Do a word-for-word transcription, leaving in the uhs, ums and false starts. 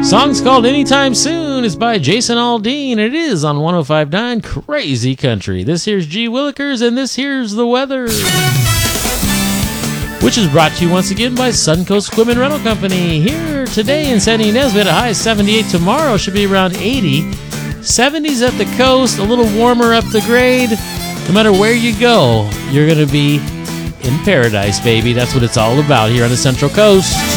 Song's called Anytime Soon. It's by Jason Aldean, and it is on one oh five point nine Crazy Country. This here's G. Willikers, and this here's the weather, which is brought to you once again by Suncoast Equipment Rental Company. Here today in San Ynez, we had a high of seventy-eight. Tomorrow should be around eighty. seventies at the coast, a little warmer up the grade. No matter where you go, you're going to be in paradise, baby. That's what it's all about here on the Central Coast.